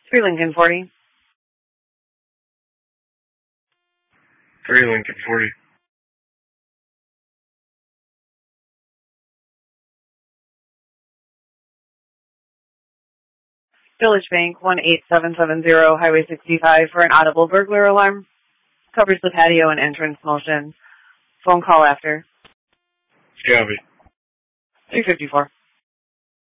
3 Lincoln 40. 3 Lincoln 40. Village Bank 18770, Highway 65 for an audible burglar alarm. Covers the patio and entrance motion. Phone call after. Copy. 354.